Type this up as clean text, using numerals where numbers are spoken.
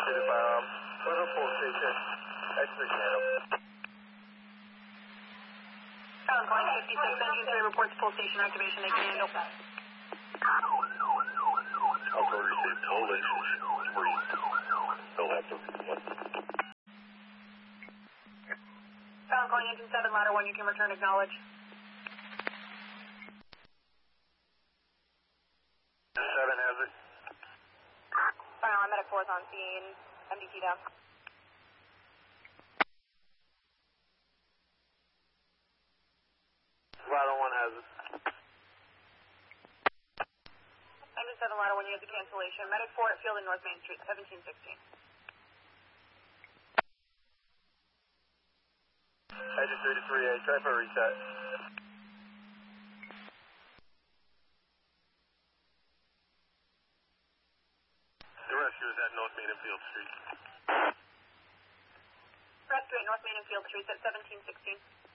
located by Liverpool Station, exit channel. Calling 56, engine 3 reports full station activation, they can handle. Alpha received toll engine 3. They'll have to report. Calling engine 7, ladder 1, you can return acknowledge. 7 has it. Final, I'm at a 4th on scene, MDT down. Ladder 1 has it. Engine 7, ladder 1, you have the cancellation. Medic 4 at field in North Main Street, 1716. Engine 3 to 3A, try for a reset. The rescue is at North Main and Field Street. Rescue at North Main and Field Street at 1716.